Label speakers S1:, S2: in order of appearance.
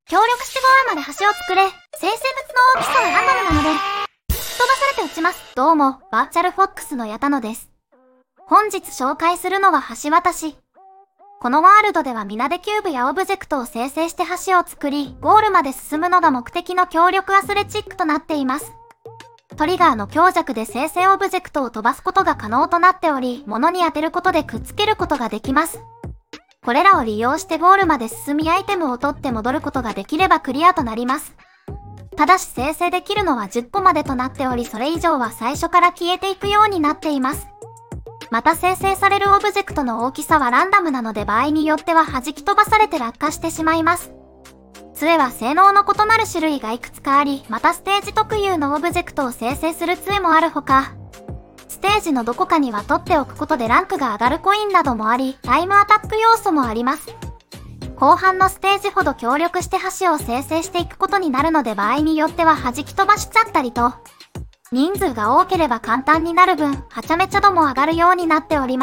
S1: 協力してゴールまで橋を作れ。生成物の大きさはランダムなので、飛ばされて落ちます。どうも、バーチャルフォックスの矢田野です。本日紹介するのは橋渡し。このワールドでは皆でキューブやオブジェクトを生成して橋を作り、ゴールまで進むのが目的の協力アスレチックとなっています。トリガーの強弱で生成オブジェクトを飛ばすことが可能となっており、物に当てることでくっつけることができます。これらを利用してゴールまで進みアイテムを取って戻ることができればクリアとなります。ただし生成できるのは10個までとなっており、それ以上は最初から消えていくようになっています。また生成されるオブジェクトの大きさはランダムなので場合によっては弾き飛ばされて落下してしまいます。杖は性能の異なる種類がいくつかあり、またステージ特有のオブジェクトを生成する杖もあるほか、ステージのどこかには取っておくことでランクが上がるコインなどもあり、タイムアタック要素もあります。後半のステージほど協力して橋を生成していくことになるので場合によっては弾き飛ばしちゃったりと、人数が多ければ簡単になる分、はちゃめちゃ度も上がるようになっております。